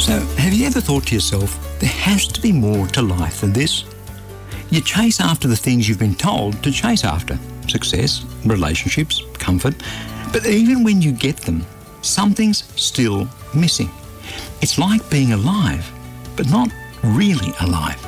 So, have you ever thought to yourself, there has to be more to life than this? You chase after the things you've been told to chase after. Success, relationships, comfort. But even when you get them, something's still missing. It's like being alive, but not really alive.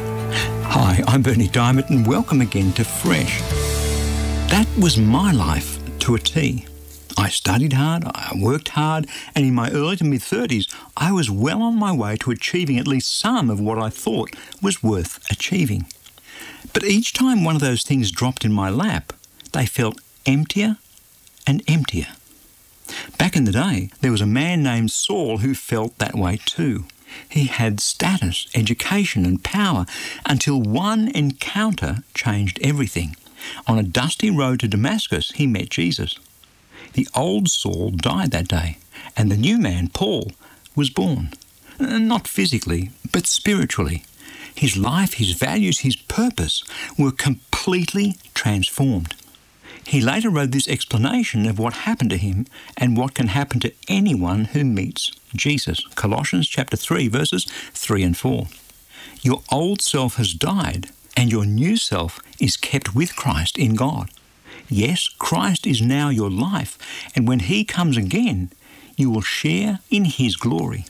Hi, I'm Bernie Diamond and welcome again to Fresh. That was my life to a T. I studied hard, I worked hard, and in my early to mid-30s, I was well on my way to achieving at least some of what I thought was worth achieving. But each time one of those things dropped in my lap, they felt emptier and emptier. Back in the day, there was a man named Saul who felt that way too. He had status, education and power until one encounter changed everything. On a dusty road to Damascus, he met Jesus. The old Saul died that day, and the new man, Paul, was born. Not physically, but spiritually. His life, his values, his purpose were completely transformed. He later wrote this explanation of what happened to him and what can happen to anyone who meets Jesus. Colossians chapter 3, verses 3 and 4. Your old self has died, and your new self is kept with Christ in God. Yes, Christ is now your life, and when he comes again, you will share in his glory.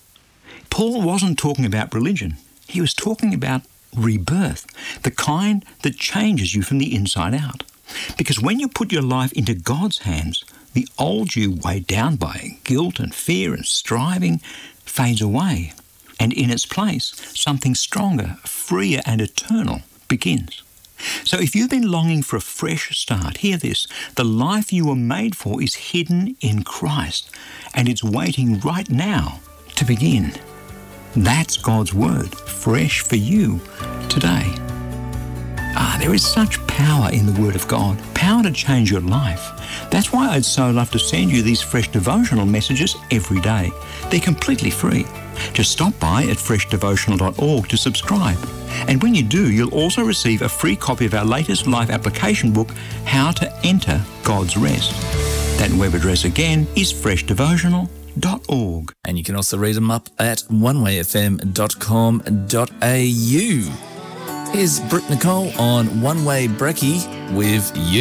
Paul wasn't talking about religion. He was talking about rebirth, the kind that changes you from the inside out. Because when you put your life into God's hands, the old you weighed down by guilt and fear and striving fades away, and in its place, something stronger, freer and eternal begins. So if you've been longing for a fresh start, hear this. The life you were made for is hidden in Christ, and it's waiting right now to begin. That's God's word, fresh for you today. There is such power in the Word of God, power to change your life. That's why I'd so love to send you these fresh devotional messages every day. They're completely free. Just stop by at freshdevotional.org to subscribe. And when you do, you'll also receive a free copy of our latest life application book, How to Enter God's Rest. That web address again is freshdevotional.org. And you can also read them up at onewayfm.com.au. Here's Britt Nicole on One Way Brekkie with You.